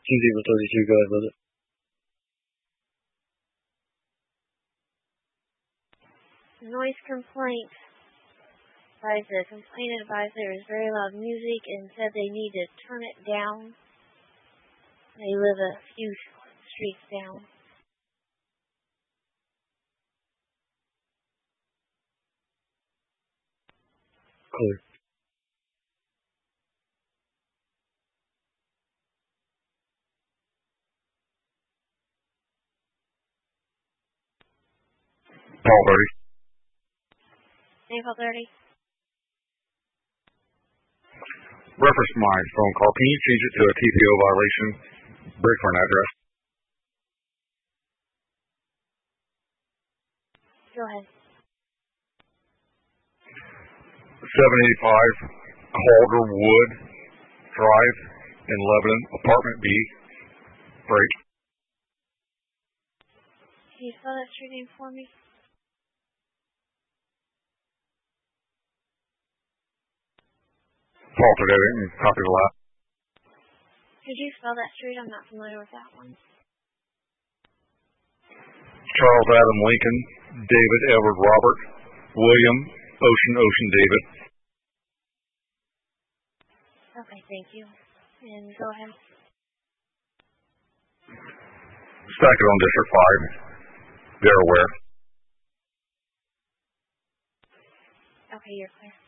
32ぐらいまで。 Noise complaint. Advisor. Complainant advised there was very loud music and said they need to turn it down. They live a few streets down. Clear. Call 30. Name 30. Reference my phone call. Can you change it to a TPO violation? Break for an address. Go ahead. 785 Calderwood Drive in Lebanon, Apartment B. Break. Can you spell that street name for me? Faltered. I didn't copy the last. Could you spell that street? I'm not familiar with that one. Charles Adam Lincoln, David Edward Robert, William Ocean David. Okay, thank you. And go ahead. Stack it on District 5. They're aware. Okay, you're clear.